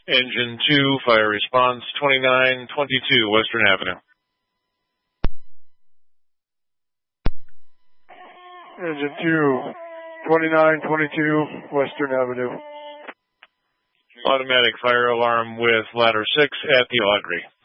Engine 2, fire response 2922 Western Avenue. Engine 2, 2922 Western Avenue. Automatic fire alarm with ladder 6 at the Audrey.